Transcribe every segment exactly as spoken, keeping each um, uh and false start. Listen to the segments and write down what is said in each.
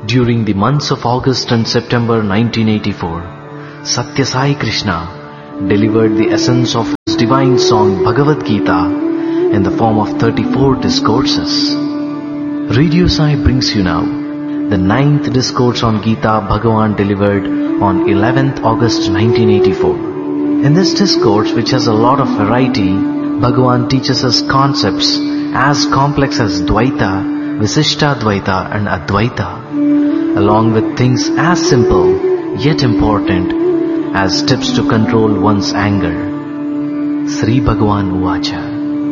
During the months of August and September nineteen eighty-four, Satya Sai Krishna delivered the essence of his divine song Bhagavad Gita in the form of thirty-four discourses. Radio Sai brings you now the ninth discourse on Gita Bhagavan delivered on eleventh August nineteen eighty-four. In this discourse, which has a lot of variety, Bhagavan teaches us concepts as complex as Dvaita, Visishta Dvaita and Advaita, along with things as simple yet important as tips to control one's anger. Sri Bhagavan Uvacha.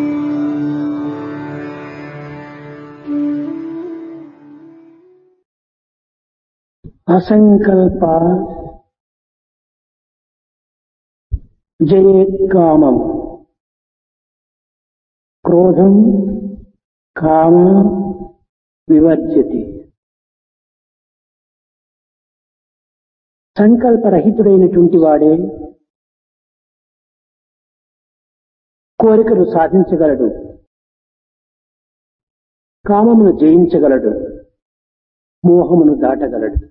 అసంకల్ప జయేత్కామం క్రోధం కామ వివర్జ్యతి. సంకల్పరహితుడైనటువంటి వాడే కోరికలు సాధించగలడు, కామమును జయించగలడు, మోహమును దాటగలడు.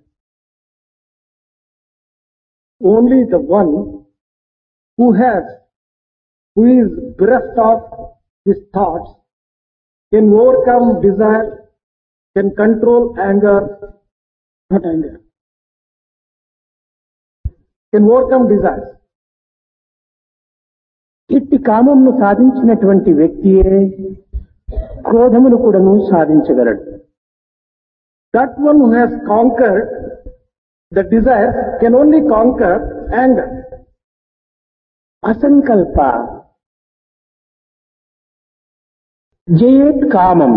Only the one who has, who is bereft of his thoughts, can overcome desire, can control anger, not anger, can overcome desires. ఇట్టి కామమును సాధించినటువంటి వ్యక్తియే క్రోధమును కూడాను సాధించగలడు. That one who has conquered the desire can only conquer anger. అసంకల్ప జయేత్ కామం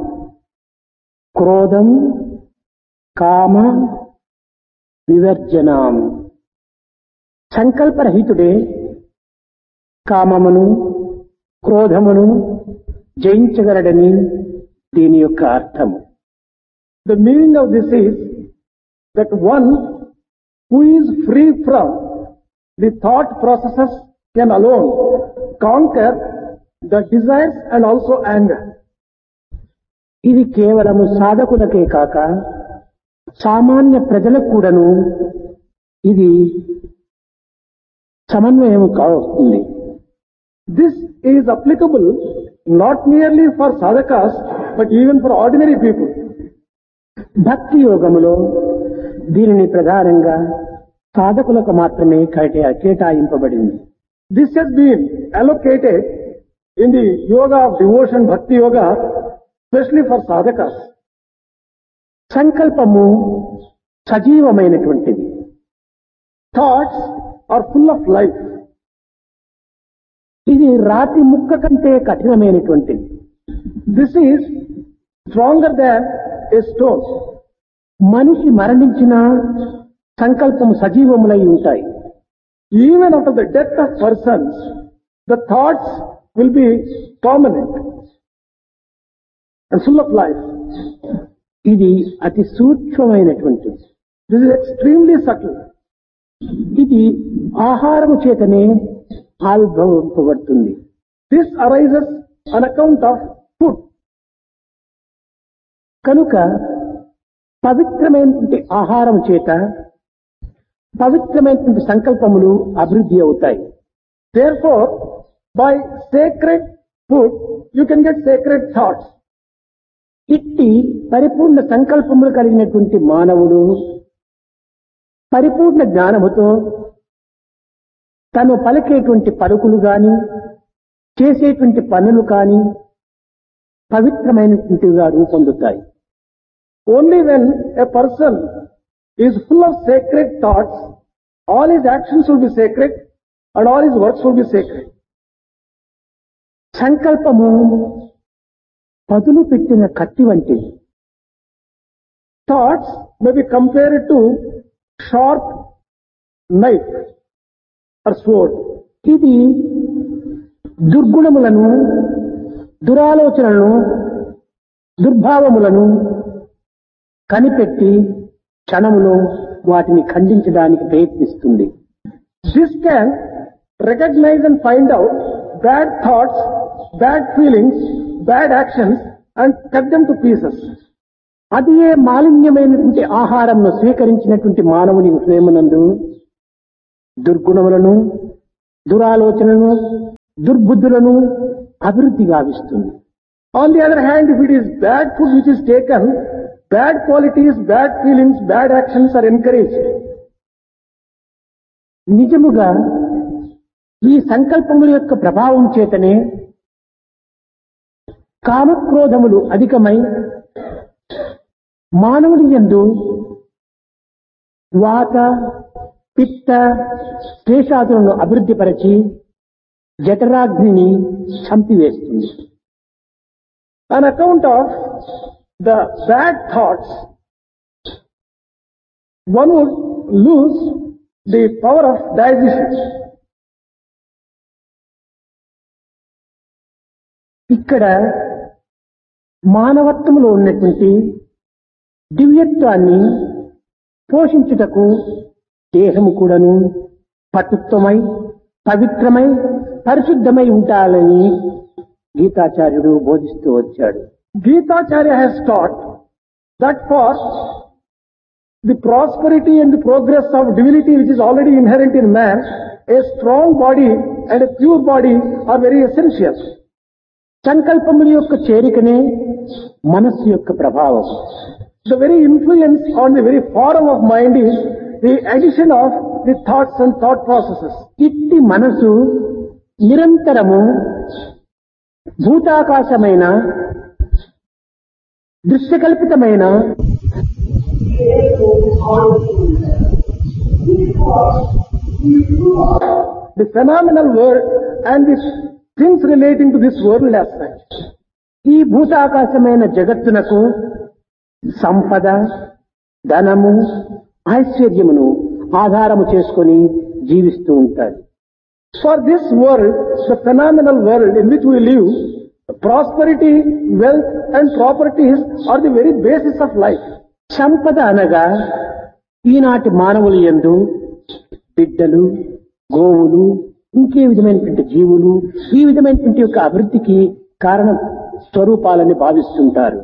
క్రోధం కామ వివర్జనం. సంకల్పరహితుడే కామమును క్రోధమును జయించగలడని దీని యొక్క అర్థము. The meaning of this is that one who is free from the thought processes can alone conquer the desires and also anger. ఇది కేవలము సాధకులకే కాక సామాన్య ప్రజలకు కూడాను ఇది సమన్వయం కావస్తుంది. This is applicable not merely for sadhakas but even for ordinary people. భక్తి యోగములో దీనిని ప్రధానంగా సాధకులకు మాత్రమే కేటాయింపబడింది. This has been allocated in the yoga of devotion, bhakti yoga, especially for sadhakas. సంకల్పము సజీవమైనటువంటిది. Thoughts are full of life. ఇది రాతి ముక్క కంటే కఠినమైనటువంటిది. This is stronger than a stone. మనిషి మరణించిన సంకల్పము సజీవములై ఉంటాయి. Even after the death of persons, the thoughts will be permanent and full of life. ఇది అతి సూక్ష్మమైనటువంటిది. This is extremely subtle. ఇది ఆహారము చేతనే ఆవిర్భవింపబడుతుంది. This arises on account of food. కనుక పవిత్రమైనటువంటి ఆహారం చేత పవిత్రమైనటువంటి సంకల్పములు అభివృద్ధి అవుతాయి. Therefore, by sacred food, you can get sacred thoughts. ఇట్టి పరిపూర్ణ సంకల్పములు కలిగినటువంటి మానవుడు పరిపూర్ణ జ్ఞానముతో తను పలికేటువంటి పలుకులు గాని చేసేటువంటి పనులు కాని పవిత్రమైనటువంటివిగా రూపొందుతాయి. Only when a person is full of sacred thoughts, all his actions will be sacred and all his works will be sacred. సంకల్పము పదును పెట్టిన కత్తి వంటిది. Thoughts may be compared to sharp knife or sword. ఇది దుర్గుణములను, దురాలోచనలను, దుర్భావములను కనిపెట్టి క్షణములో వాటిని ఖండించడానికి ప్రయత్నిస్తుంది. This can recognize and find out bad thoughts, bad feelings, bad actions and cut them to pieces. అది ఏ మాలిన్యమైనటువంటి ఆహారంను స్వీకరించినటువంటి మానవుని హృదయమునందు దుర్గుణములను, దురాలోచనలను, దుర్బుద్ధులను అభివృద్ధి గావిస్తుంది. On the other hand, if it is bad food which is taken, bad qualities, bad feelings, bad actions are encouraged. నిజముగా ఈ సంకల్పముల యొక్క ప్రభావం చేతనే కామక్రోధములు అధికమై మానవుని యందు వాత, పిత్త, శ్లేషాదులను అభివృద్ధిపరచి జఠరాగ్నిని చంపివేస్తుంది. On account of the bad thoughts, one would lose the power of digestion. ఇక్కడ మానవత్వములో ఉన్నటువంటి దివ్యత్వాన్ని పోషించుటకు దేహము కూడాను పటుత్వమై, పవిత్రమై, పరిశుద్ధమై ఉండాలని గీతాచార్యుడు బోధిస్తూ వచ్చాడు. Gitacharya has taught that for the prosperity and the progress of divinity which is already inherent in man, a strong body and a pure body are very essential. సంకల్పముల యొక్క చేరికనే మనస్సు యొక్క ప్రభావం. The very influence on the very forum of mind is the addition of the thoughts and thought processes. ఇట్టి మనసు నిరంతరము భూతాకాశమైన దృశ్యకల్పితమైన the phenomenal world and the things relating to this world as such. ఈ భూతాకాశమైన జగత్తునకు సంపద, ధనము, ఐశ్వర్యమును ఆధారము చేసుకొని జీవిస్తూ ఉంటారు. For this world, the phenomenal world in which we live, prosperity, wealth and properties are the very basis of life. సంపద అనగా ఈనాటి మానవుల యందు బిడ్డలు, గోవులు, ఇంకే విధమైనటువంటి జీవులు ఈ విధమైనటువంటి యొక్క అభివృద్ధికి కారణ స్వరూపాలని భావిస్తుంటారు.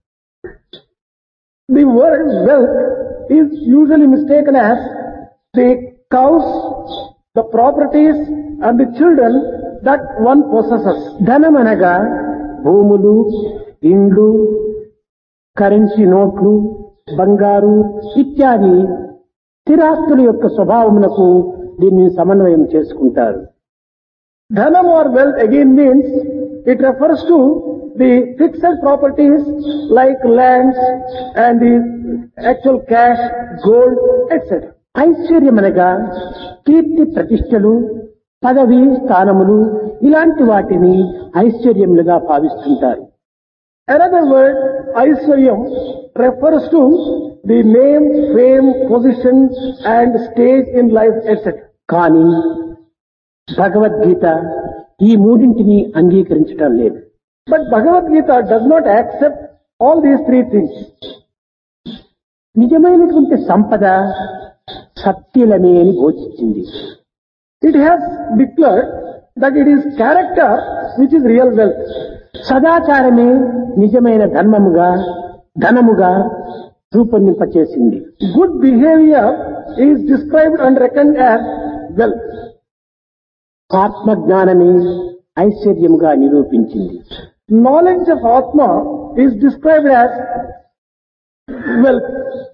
The word wealth is usually mistaken as the cows, the properties and the children that one possesses. ధనం అనగా భూములు, ఇండ్లు, కరెన్సీ నోట్లు, బంగారు ఇత్యాది స్థిరాస్తుల యొక్క స్వభావమునకు దీన్ని సమన్వయం చేసుకుంటారు. Dhanam or wealth again means it refers to the fixed properties like lands and the actual cash, gold, et cetera. ఐశ్వర్యం అనగా కీర్తి ప్రతిష్టలు, పదవి స్థానములు ఇలాంటి వాటిని ఐశ్వర్యములుగా భావిస్తుంటారు. Another word, Aishwaryam, refers to the name, fame, position and stage in life, et cetera. కానీ భగవద్గీత ఈ మూడింటిని అంగీకరించడం లేదు. But Bhagavad Gita does not accept all these three things. నిజమైనటువంటి సంపద సత్యలమే అని బోధించింది. It has declared that it is character which is real wealth. సదాచారమే నిజమైన ధర్మముగా, ధనముగా రూపొందింపచేసింది. Good behavior is described and reckoned as wealth. ఆత్మజ్ఞానమే ఐశ్వర్యముగా నిరూపించింది. Knowledge of Atma is described as wealth.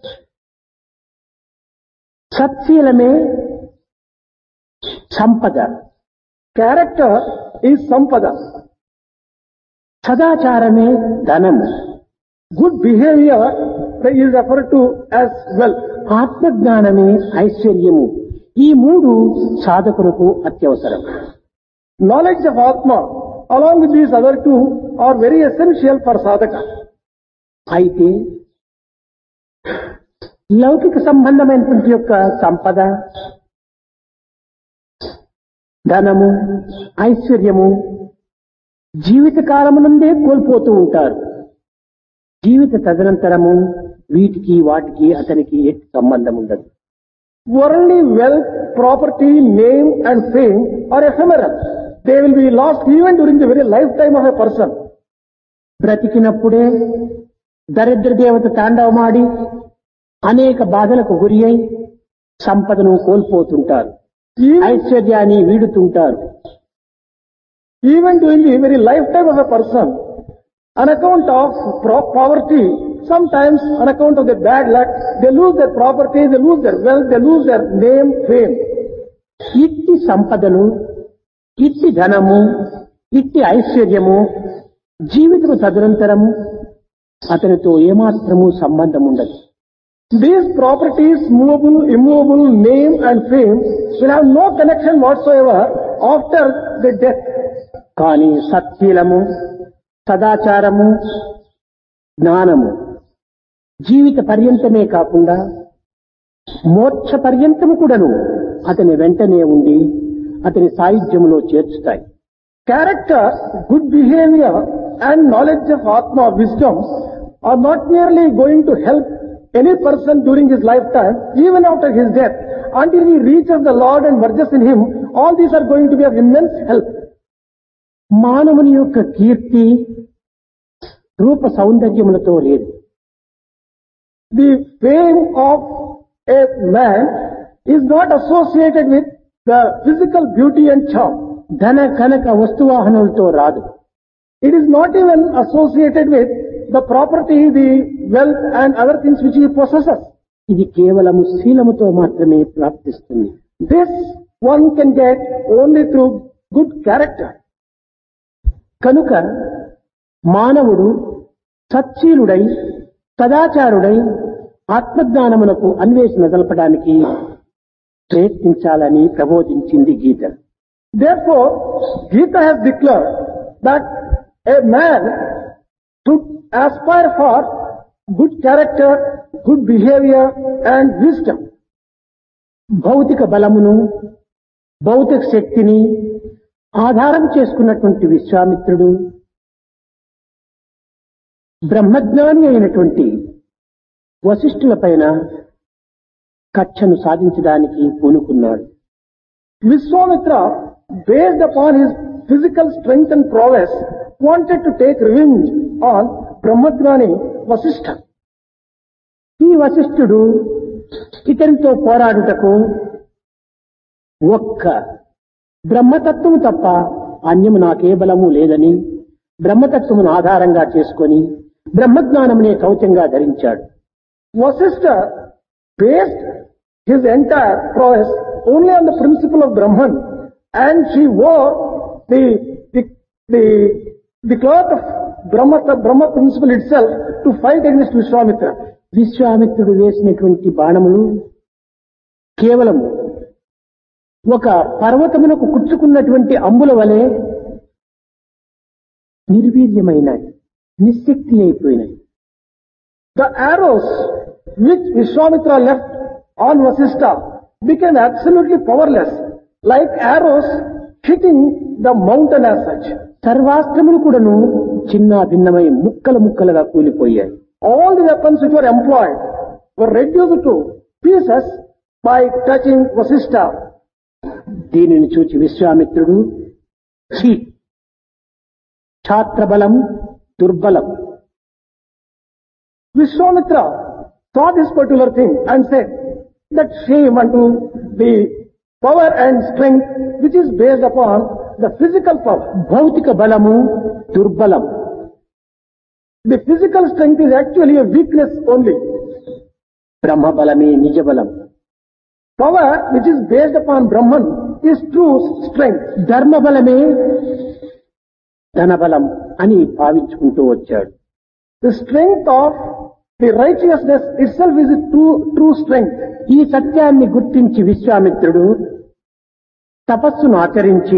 సత్శీలమే సంపద. Character is sampada. సదాచారమే ధనము. Good behavior is referred to as wealth. ఆత్మజ్ఞానమే ఐశ్వర్యము. ఈ మూడు సాధకులకు అత్యవసరం. Knowledge of Atma along with these other two are very essential for sadhaka. అయితే లౌకిక సంబంధమైనటువంటి యొక్క సంపద, ధనము, ఐశ్వర్యము జీవిత కాలమునందే కోల్పోతూ ఉంటారు. జీవిత తదనంతరము వీటికి వాటికి అతనికి ఎట్టి సంబంధం ఉండదు. Worldly wealth, property, name and fame are ephemeral. They will be lost even during the very lifetime of a person. బ్రతికినప్పుడే దరిద్ర దేవత తాండవమాడి అనేక బాధలకు గురి అయి సంపదను కోల్పోతుంటారు, ఐశ్వర్యాన్ని వీడుతుంటారు. Even during the very lifetime of a person, on account of pro- poverty, sometimes on account of the bad luck, they lose their property, they lose their wealth, they lose their name, fame. ఇట్టి సంపదలు, ఇట్టి ధనము, ఇట్టి ఐశ్వర్యము జీవితము తదనంతరము అతనితో ఏమాత్రము సంబంధం ఉండదు. These properties, movable, immovable, name and fame will have no connection whatsoever after the death. కానీ సత్శీలము, సదాచారము, జ్ఞానము జీవిత పర్యంతమే కాకుండా మోక్ష పర్యంతము కూడాను అతని వెంటనే ఉండి అతని సాయుధ్యములో చేర్చుతాయి. Character, good behavior and knowledge of Atma, wisdom are not merely going to help any person during his lifetime, even after his death, until he reaches the Lord and merges in him. All these are going to be of immense help. మానవుని యొక్క కీర్తి రూప సౌందర్యములతో లేదు. The fame of a man is not associated with the physical beauty and charm. ధన కనక వస్తువాహనలతో రాదు. It is not even associated with the property, the wealth and other things which he possesses. ఇది కేవలము శీలముతో మాత్రమే ప్రాప్తిస్తుంది. This one can get only through good character. కనుక మానవుడు సచ్చీలుడై సదాచారుడై ఆత్మజ్ఞానమునకు అన్వేషణ జరపడానికి ప్రయత్నించాలని ప్రబోధించింది గీత. Therefore, Gita has declared that a man should aspire for good character, good behavior and wisdom. భౌతిక బలమును, భౌతిక శక్తిని ఆధారం చేసుకున్నటువంటి విశ్వామిత్రుడు బ్రహ్మజ్ఞాని అయినటువంటి వశిష్ఠుల పైన కక్షను సాధించడానికి పూనుకున్నాడు. Vishwamitra, based upon his physical strength and prowess, wanted to take revenge on Brahmagnani Vasishtha. ఈ వశిష్ఠుడు ఇతనితో పోరాడుటకు ఒక్క బ్రహ్మతత్వము తప్ప అన్యము నాకే బలము లేదని బ్రహ్మతత్వమును ఆధారంగా చేసుకొని బ్రహ్మజ్ఞానమునే కవచంగా ధరించాడు. Vasishtha based his entire prowess only on the principle of Brahman, and she wore the the the, the cloth of Brahma, the Brahma principle itself to fight against Vishwamitra. విశ్వామిత్రుడు వేసినటువంటి బాణములు కేవలము ఒక పర్వతమునకు కుచ్చుకున్నటువంటి అంబుల వలె నిర్వీర్యమైనవి, నిశ్శక్తి అయిపోయినవి. The arrows which Vishwamitra left on Vasishtha became absolutely powerless, like arrows hitting the mountain as such. సర్వాస్త్రములు కూడాను చిన్న భిన్నమై ముక్కలు ముక్కలుగా కూలిపోయాయి. All the weapons which were employed were reduced to pieces by touching Vasishtha. దీనిని చూచి విశ్వామిత్రుడు ఛీ, ఛాత్రబలం దుర్బలం. Vishwamitra saw this particular thing and said that shame unto the power and strength which is based upon the physical power. భౌతిక బలము దుర్బలం. The physical strength is actually a weakness only. బ్రహ్మ బలమే నిజ బలం. Power which is based upon Brahman is true strength. ధర్మ బలమే ధనబలం అని భావించుకుంటూ వచ్చాడు. The strength of the righteousness itself is a true, true strength. ఈ సత్యాన్ని గుర్తించి విశ్వామిత్రుడు తపస్సును ఆచరించి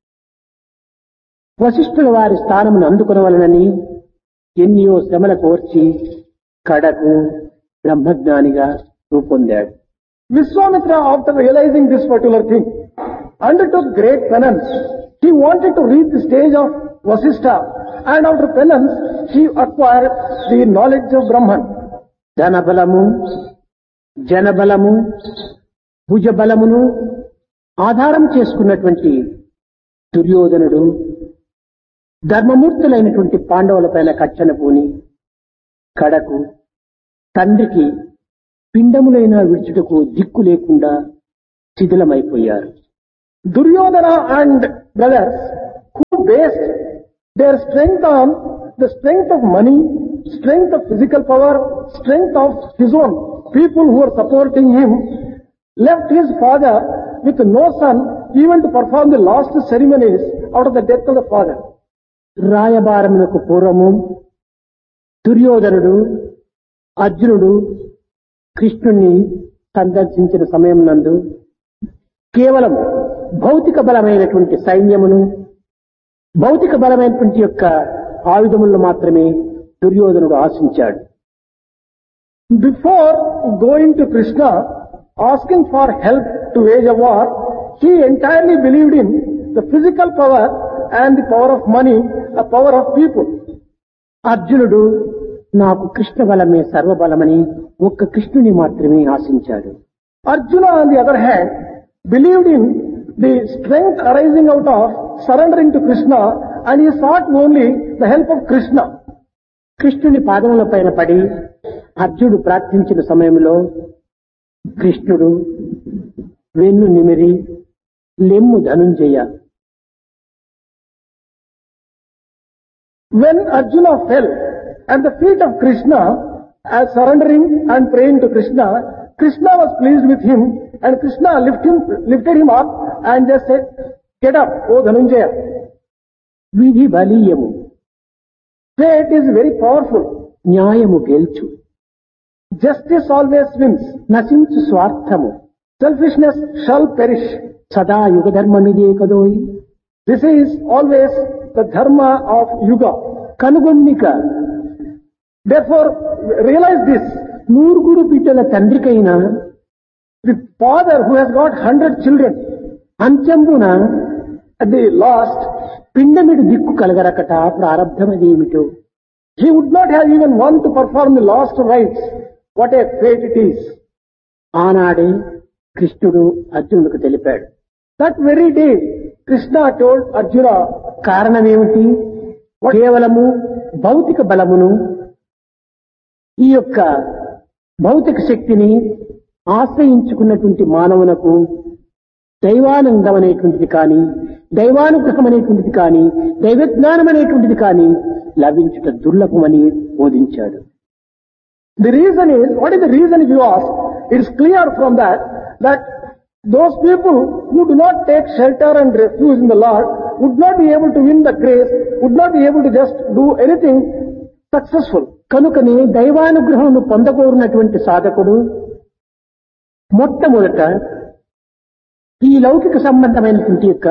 వశిష్ఠుల వారి స్థానమును అందుకొనవలనని ఎన్నో శ్రమల కోర్చి కడకు బ్రహ్మజ్ఞానిగా రూపొందాడు. Vishwamitra, after realizing this particular thing, undertook great penance. He wanted to reach the stage of Vasishtha, and after penance, he acquired the knowledge of Brahman. ధనబలము, జనబలము, భుజబలమును ఆధారం చేసుకున్నటువంటి దుర్యోధనుడు ధర్మమూర్తులైనటువంటి పాండవులపైన కచ్చన పూని కడకు తండ్రికి పిండములైన విడుచుటకు దిక్కు లేకుండా శిథిలమైపోయారు. Duryodhana and brothers who based their strength on the strength of money, strength of physical power, strength of his own people who were supporting him, left his father with no son even to perform the last ceremonies out of the death of the father. రాయబారమునకు పూర్వము దుర్యోధనుడు అర్జునుడు కృష్ణుణ్ణి సందర్శించిన సమయం నందు కేవలం భౌతిక బలమైనటువంటి సైన్యమును భౌతిక బలమైనటువంటి యొక్క ఆయుధములను మాత్రమే దుర్యోధనుడు ఆశించాడు. Before going to Krishna, asking for help to wage a war, he entirely believed in the physical power and the power of money, the power of people. అర్జునుడు నాకు కృష్ణ బలమే సర్వబలమని ఒక్క కృష్ణుని మాత్రమే ఆశించాడు. Arjuna, on the other hand, believed in the strength arising out of surrendering to Krishna, and he sought only the help of Krishna. కృష్ణుని పాదముల పైన పడి అర్జునుడు ప్రార్థించిన సమయంలో కృష్ణుడు వెన్ను నిమిరి లెమ్ము Dhanunjaya. When Arjuna fell at the feet of Krishna, as surrendering and praying to Krishna, Krishna was pleased with him, and Krishna lift him, lifted him up and just said, "Get up, O Dhananjaya." విధి బలీయము, Fate is very powerful. న్యాయము గెల్చు, Justice always wins. నశించు స్వార్థము, Selfishness shall perish. సదా యుగ ధర్మమిదే కదోయి. This is always the dharma of Yuga. కనుగొన్నిక Therefore, realize this. నూరుగురు బిడ్డల తండ్రికైనా The father who has got hundred children, అంత్యంబున at the last, పిండమిడు దిక్కు కలగరకట ప్రారంధమదేమిటో. he would not have even one to perform the last rites. What a fate it is. ఆనాడే కృష్ణుడు అర్జునుడికి తెలిపాడు. That very day, Krishna told Arjuna, కారణమేమిటి? కేవలము భౌతిక బలమును, ఈ యొక్క భౌతిక శక్తిని ఆశ్రయించుకున్నటువంటి మానవునకు దైవానందం అనేటువంటిది కానీ, దైవానుగ్రహం అనేటువంటిది కానీ, దైవజ్ఞానం అనేటువంటిది కానీ లభించుట దుర్లభమని బోధించాడు. the reason is, what is the reason if you ask? It is clear from that, that those people who do not take shelter and refuge in the Lord would not be able to win the grace, would not be able to just do anything successful. కనుకనే దైవానుగ్రహం పొందకోరినటువంటి సాధకుడు మొట్టమొదట ఈ లౌకిక సంబంధమైనటువంటి యొక్క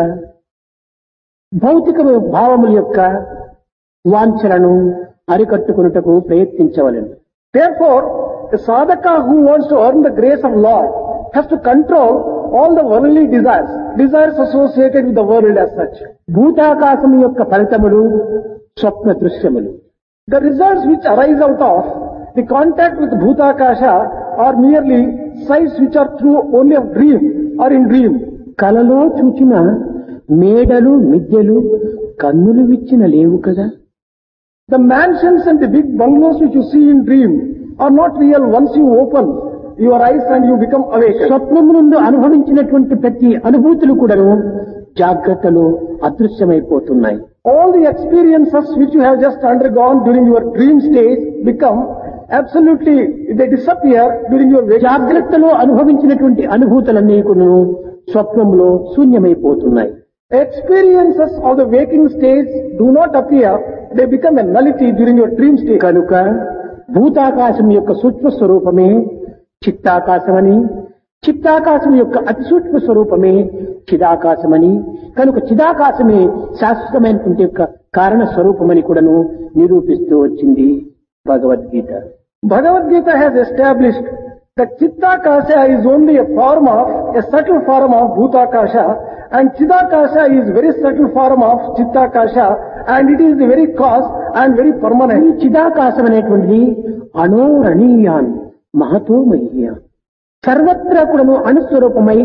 భౌతిక భావముల యొక్క వాంఛలను అరికట్టుకున్నటకు ప్రయత్నించవలెను. Therefore, a sadhaka who wants to earn the grace of Lord has to control all the worldly desires, desires associated with the world as such. భూతాకాశం యొక్క ఫలితములు స్వప్న దృశ్యములు. The results which arise out of the contact with Bhutakasha are merely sights which are through only of dream or in dream. కలలో చూచిన మేడలు మిద్దెలు కన్నులు విచ్చిన లేవు కదా. The mansions and the big bungalows which you see in dream are not real once you open your eyes and you become awake. స్వప్నము నుండి అనుభవించినటువంటి ప్రతి అనుభూతులు కూడాను జాగ్రత్తలో అదృశ్యమైపోతున్నాయి. All the experiences which you have just undergone during your dream stage become absolutely, they disappear during your waking stage. జాగ్రత్తలో అనుభవించినటువంటి అనుభూతులన్నీ కూడాను స్వప్నంలో శూన్యమైపోతున్నాయి. Experiences of the waking stage do not appear, they become a nullity during your dream stage. కనుక భూతాకాశం యొక్క సూక్ష్మ స్వరూపమే చిత్తాకాశమని, చిత్తాకాశం యొక్క అతి సూక్ష్మ స్వరూపమే చిదాకాశమని, కనుక చిదాకాశమే శాశ్వతమైనటువంటి యొక్క కారణ స్వరూపమని కూడాను నిరూపిస్తూ వచ్చింది Bhagavad Gita. Bhagavad Gita has established that Chittakasha is only a form of, a subtle form of Bhutakasha, and Chidakasha is very subtle form of Chittakasha, and it is the very cause and very ఈ permanent. చిదాకాశం అనేటువంటిది అణోరణీయాన్ మహతో మహ్యాన్, సర్వత్రా కూడాను అణుస్వరూపమై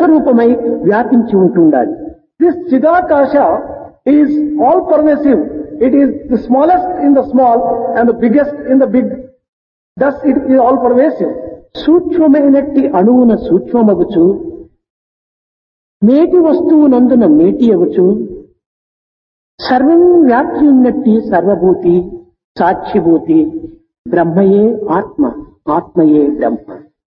ఘనస్వరూపమై వ్యాపించి ఉంటుండాలి. This Chidakasha is all pervasive it is the smallest in the small and the biggest in the big. Thus it is all pervasive. సూక్ష్మమైనట్టి అణువున సూక్ష్మమగుచు నేటి వస్తువునందున మేటి అగుచు సర్వం వ్యాప్తి ఉన్నట్టి సర్వభూతి సాక్షిభూతి బ్రహ్మయే ఆత్మ ఆత్మయే బ్రహ్మ.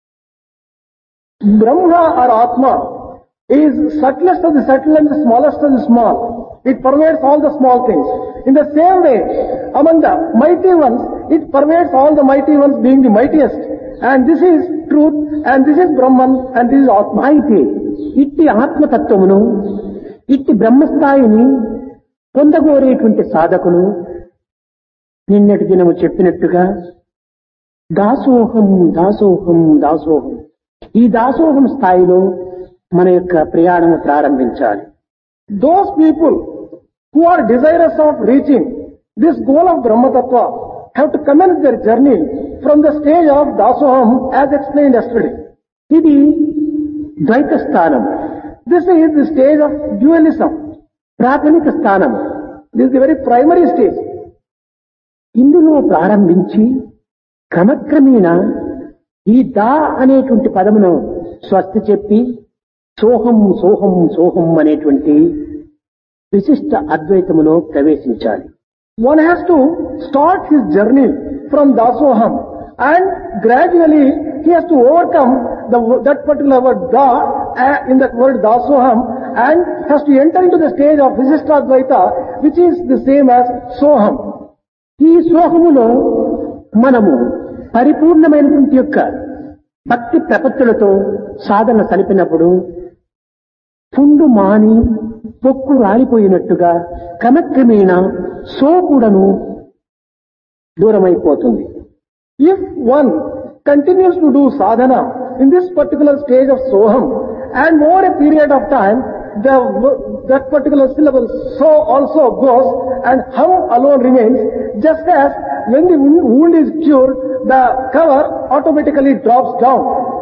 Brahma or Atma is subtlest of the subtle and the smallest of the small. It pervades all the small things. In the same way, among the mighty ones, it pervades all the mighty ones being the mightiest. And this is truth, and this is Brahman, and this is Atma. అయితే ఇట్టి ఆత్మతత్వమును ఇట్టి బ్రహ్మస్థాయిని పొందగోరేటువంటి సాధకులు నిన్నటి దినము చెప్పినట్టుగా దాసోహం దాసోహం దాసోహం ఈ దాసోహం స్థాయిలో మన యొక్క ప్రయాణము ప్రారంభించాలి. Those people who are desirous of reaching this goal of Brahma Tattva have to commence their journey from the stage of Dasoham as explained yesterday. ఇది ద్వైత స్థానం. This is the stage of dualism. ప్రాథమిక స్థానం. This is the very primary stage. ఇందులో ప్రారంభించి క్రమక్రమేణా ఈ దా అనేటువంటి పదమును స్వస్తి చెప్పి సోహం సోహం సోహం అనేటువంటి విశిష్ట అద్వైతములో ప్రవేశించాలి. One has to start his journey from Dasoham, and gradually he has to overcome the, that particular word da uh, in that word Dasoham, and has to enter into the stage of Visishtadvaita, which is the same as Soham. ఈ సోహములో మనము పరిపూర్ణమైనటువంటి యొక్క భక్తి ప్రపత్తులతో సాధన సలిపినప్పుడు పుండు మాని పొక్కు రాలిపోయినట్టుగా క్రమక్రమేణా so కూడాను దూరమైపోతుంది. If one continues to do sadhana in this particular stage of Soham, and over a period of time, the, that particular syllable so also goes and hum alone remains, just as when the wound is cured, the cover automatically drops down.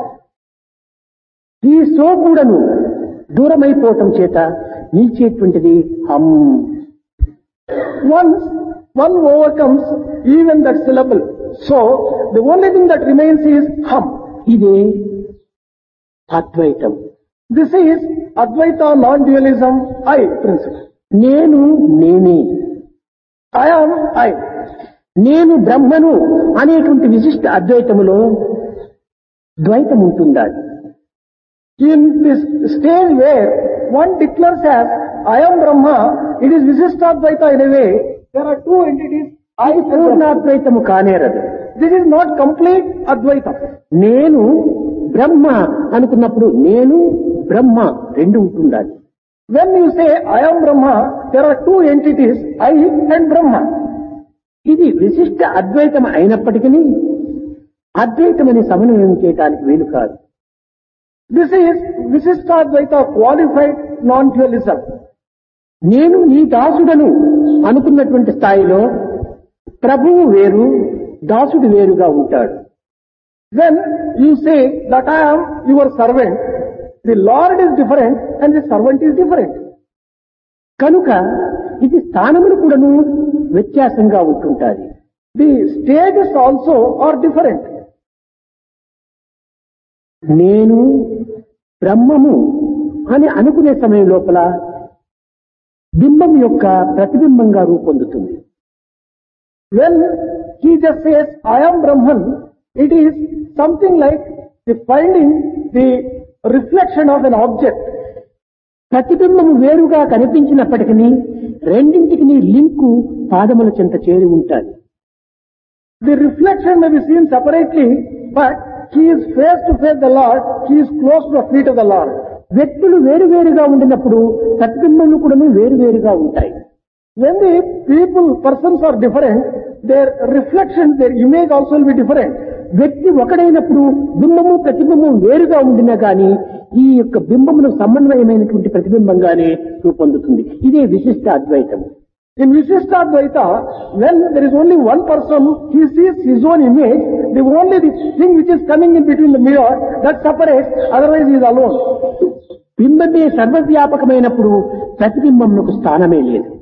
ఈ so కూడాను దూరమైపోవటం చేత నిలిచేటువంటిది హం. Once one overcomes even that syllable, so the only thing that remains is hum. ఇదే అద్వైతం. This is Advaita non-dualism I principle. నేను నేనే, I am I. నేను బ్రహ్మను అనేటువంటి విశిష్ట అద్వైతములో ద్వైతం ఉంటుందా? In this stage where one declares as I am Brahma, it is Visishtadvaita in a way. There are two entities. I అది పూర్ణాద్వైతము కానేరదు. This is not complete Advaita. నేను బ్రహ్మ అనుకున్నప్పుడు నేను బ్రహ్మ రెండు ఉంటుండాలి. When you say I am Brahma, there are two entities, I and Brahma. ఇది విశిష్ట అద్వైతం అయినప్పటికీ అద్వైతమని సమన్వయం చేయడానికి వీలు కాదు. This is Visishtadvaita qualified non-dualism. నేను నీ దాసుడను అనుకున్నటువంటి స్థాయిలో ప్రభువు వేరు, దాసుడు వేరుగా ఉంటాడు. When you say that I am your servant, the Lord is different and the servant is different. కనుక ఇది స్థానములు కూడాను వ్యత్యాసంగా ఉంటుంటాయి. The stages also are different. నేను బ్రహ్మము అని అనుకునే సమయం లోపల బింబం యొక్క ప్రతిబింబంగా రూపొందుతుంది. When he just says I am Brahman, it is something like the finding the reflection of an object. ప్రతిబింబము వేరుగా కనిపించినప్పటికీ రెండింటికి లింకు పాదముల చెంత చేరి ఉంటాయి. The reflection may be seen separately, but he is face to face the Lord, he is close to the feet of the Lord. వ్యక్తులు వేరువేరుగా ఉండినప్పుడు ప్రతిబింబములు కూడా వేరువేరుగా ఉంటాయి. When the people, persons are different, their reflection, their image also will be different. వ్యక్తి ఒకడైనప్పుడు బింబము ప్రతిబింబం వేరుగా ఉండినా గాని ఈ యొక్క బింబమును సమన్వయమైనటువంటి ప్రతిబింబంగానే రూపొందుతుంది. ఇదే విశిష్ట అద్వైతము. In Visishtadvaita, when there is only one person, he sees his own image, the only the thing which is coming in between the mirror, that separates, otherwise he is alone. బింబమే సర్వవ్యాపకమైనప్పుడు ప్రతిబింబమునకు స్థానమే లేదు.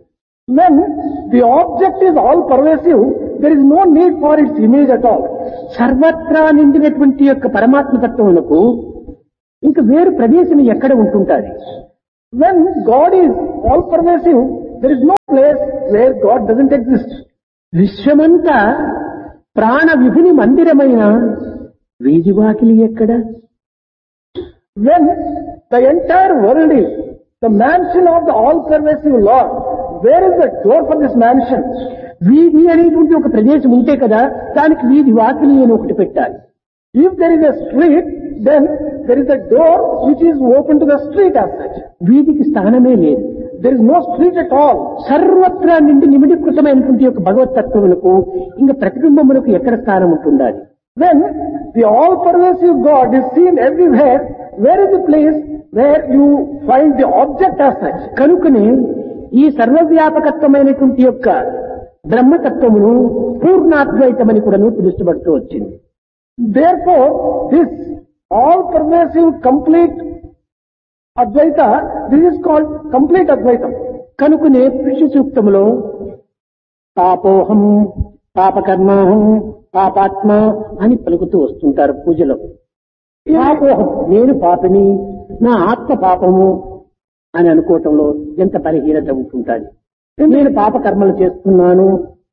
When the object is all pervasive, there is no need for its image at all. సర్వత్రా నిండినటువంటి యొక్క పరమాత్మ తత్వమునకు ఇంక వేరు ప్రదేశం ఎక్కడ ఉంటుంటాది? When God is all pervasive, there is no place where God doesn't exist. విశ్వమంతా ప్రాణ విభుని మందిరమైన వీధివాకిలి ఎక్కడ? When the entire world is the mansion of the all-pervasive Lord, where is the door for this mansion? వీధి అనేటువంటి ఒక ప్రదేశం ఉంటే కదా దానికి వీధి వాకిలి అని ఒకటి పెట్టాలి. If there is a street, then there is a door which is open to the street as such. వీధికి స్థానమే లేదు. There is no street at all. సర్వత్రా నిండి నిమిడీకృతమైనటువంటి యొక్క భగవతత్వములకు ఇంకా ప్రతిబింబములకు ఎక్కడ స్థానం ఉంటుండాలి? When the all-pervasive God is seen everywhere, where is the place where you find the object as such? కనుకనే ఈ సర్వవ్యాపకత్వమైనటువంటి యొక్క బ్రహ్మతత్వమును పూర్ణాద్వైతమని కూడాను పిలుస్తబడుతూ వచ్చింది. Therefore, this all-pervasive complete Advaita, this is called complete Advaitam. కనుకనే పురుష సూక్తములో పాపోహం పాపకర్మాహం పాపాత్మ అని పలుకుతూ వస్తుంటారు పూజలో. పాపోహం నేను పాపిని, నా ఆత్మ పాపము అని అనుకోవటంలో ఎంత బలహీనత ఉంటుంటాది. నేను పాప కర్మలు చేస్తున్నాను.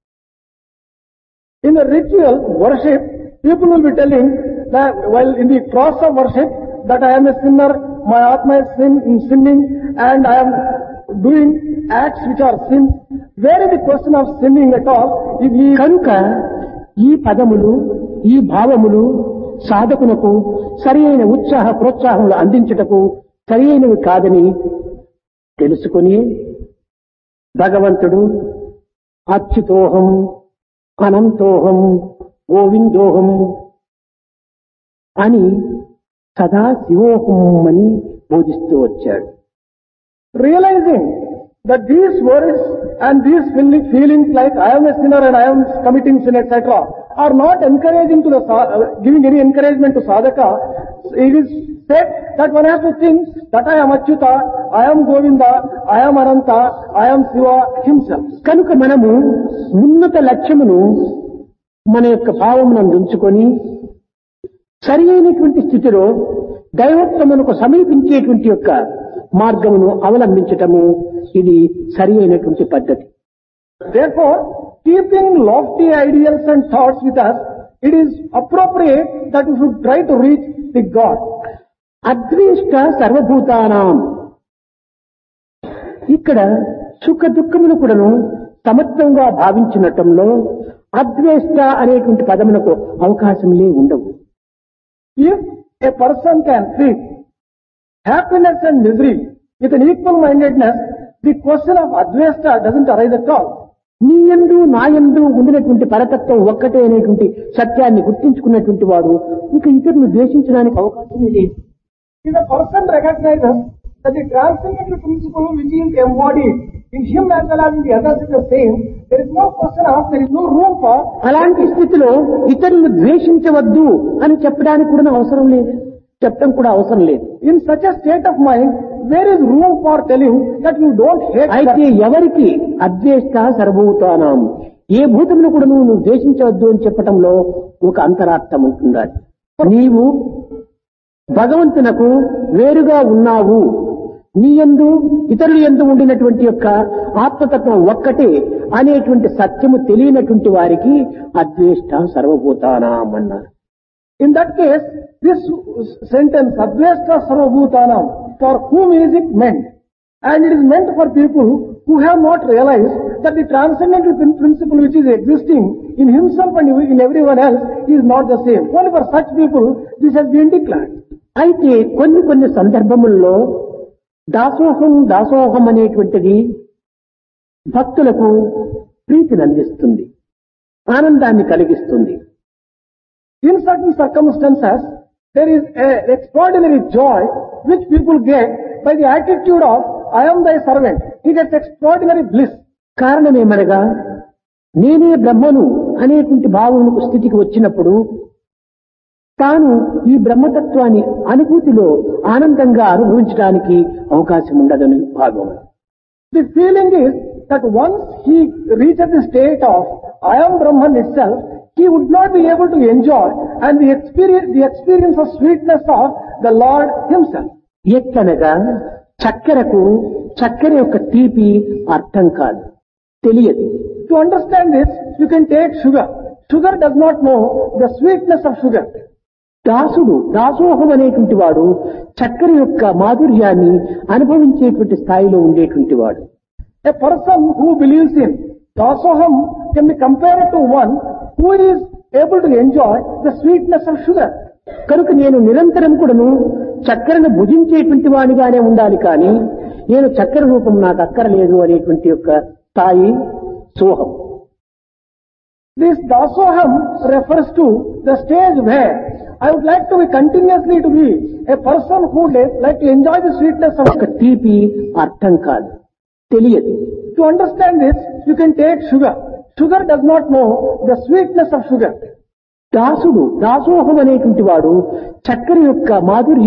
In the ritual worship, people will be telling that while in the cross of worship that I am a sinner, my Atma is sin, sinning and I am doing acts which are sins. Where is the question of sinning at all? If he కనుక ఈ పదములు ఈ భావములు సాధకునకు సరి అయిన ఉత్సాహ ప్రోత్సాహములు అందించుటకు సరి అయినవి కాదని తెలుసుకుని భగవంతుడు అచ్యుతోహం అనంతోహం గోవిందోహం అని సదా శివోహం అని బోధిస్తూ వచ్చాడు. realizing that these words and these feelings like I am a sinner and I am committing sin, et cetera, are not encouraging to the giving any encouragement to sadhaka. It is said that one has to think that I am Achyuta, I am Govinda, I am Ananta, I am Shiva himself. కనుక మనము ఉన్నత లక్ష్యమును మన యొక్క భావమునందు ఉంచుకొని సరి అయినటువంటి స్థితిలో దైవత్వమునకు సమీపించేటువంటి యొక్క మార్గమును అవలంబించటము ఇది సరి అయినటువంటి పద్ధతి. Therefore, keeping lofty ideals and thoughts with us, it is appropriate that we should try to reach the God. అద్వేష్ట సర్వభూతానాం. ఇక్కడ సుఖ దుఃఖములు కూడాను సమత్వంగా భావించినటంలో అద్వేష్ట అనేటువంటి పదమునకు అవకాశంలే ఉండవు. If a person can treat happiness and misery with an equal mindedness, the question of advesta doesn't arise at all. నీ యందు నా యందు ఉండినటువంటి పరతత్వం ఒక్కటే అనేటువంటి సత్యాన్ని గుర్తించుకున్నటువంటి వాడు ఇంకా ఇతరులను ద్వేషించడానికి అవకాశమే లేదు. If a person recognizes that the transcendental principle which is embodied in him as well as in the others is the same, there is no question of, there is no room for. అలాంటి స్థితిలో ఇతరులను ద్వేషించవద్దు అని చెప్పడానికి కూడా అవసరం లేదు, చెప్పడం కూడా అవసరం లేదు. In such a state of mind, there is room for telling that you don't hate. అయితే ఎవరికి అద్వేష్ట సర్వభూతానాం, ఏ భూతమును కూడా నువ్వు నువ్వు ద్వేషించవద్దు అని చెప్పటంలో ఒక అంతరార్థం ఉంటుంది. నీవు భగవంతునకు వేరుగా ఉన్నావు, నీ యందు ఇతరుల యందు ఉండినటువంటి యొక్క ఆత్మతత్వం ఒక్కటే అనేటువంటి సత్యము తెలియనటువంటి వారికి అద్వేష్ట సర్వభూతానాం అన్నారు. In that case, this sentence, Advesta Sarvabhutanam, for whom is it meant? And it is meant for people who have not realized that the transcendental principle which is existing in himself and in everyone else is not the same. Only for such people, this has been declared. అయితే కొన్ని కొన్ని సందర్భముల్లో దాసోహం దాసోహం అనేటువంటిది భక్తులకు ప్రీతిని అందిస్తుంది, ఆనందాన్ని కలిగిస్తుంది. In certain circumstances, there is an extraordinary joy which people get by the attitude of, I am thy servant. He gets extraordinary bliss. కారణమేమనగా నేనే బ్రహ్మను అనేటువంటి భావమునకు స్థితికి వచ్చినప్పుడు తాను ఈ బ్రహ్మతత్వాన్ని అనుభూతిలో ఆనందంగా అనుభవించడానికి అవకాశం ఉండదని భావం. The feeling is that once he reaches the state of I am Brahman itself, he would not be able to enjoy and the experience, the experience of sweetness of the Lord himself. ఎక్కనగా చక్కెరకు చక్కెర యొక్క తీపి అర్థం కాదు, తెలియదు. To understand this, you can take sugar. Sugar does not know the sweetness of sugar. దాసుడు దాసోహం అనేటువంటి వాడు చక్కెర యొక్క మాధుర్యాన్ని అనుభవించేటువంటి స్థాయిలో ఉండేటువంటి వాడు. A person who believes in dasoham can be compared to one who is able to enjoy the sweetness of sugar. కనుక నేను నిరంతరం కూడాను చక్కెరను భుజించేటువంటి వాడిగానే ఉండాలి, కానీ నేను చక్కెర రూపం నాకు అక్కరలేదు అనేటువంటి యొక్క స్థాయి సోహం. This dasoham refers to the stage where I would like to be continuously to be a person who like to enjoy the sweetness of ఒక తీపి అర్థం కాదు, తెలియదు. To understand this, you can take sugar. Sugar does not know the sweetness of sugar. దాసుడు దాసోహం అనేటువంటి వాడు చక్కెర యొక్క మాధుర్యం